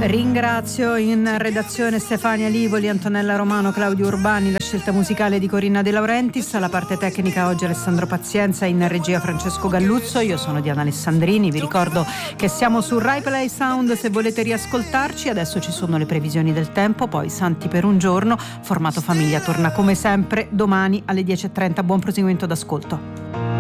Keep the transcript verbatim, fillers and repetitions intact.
Ringrazio in redazione Stefania Livoli, Antonella Romano, Claudio Urbani, la scelta musicale di Corinna De Laurentiis, alla parte tecnica oggi Alessandro Pazienza, in regia Francesco Galluzzo, io sono Diana Alessandrini, vi ricordo che siamo su Rai Play Sound se volete riascoltarci, adesso ci sono le previsioni del tempo, poi Santi per un giorno, formato famiglia torna come sempre domani alle dieci e trenta, buon proseguimento d'ascolto.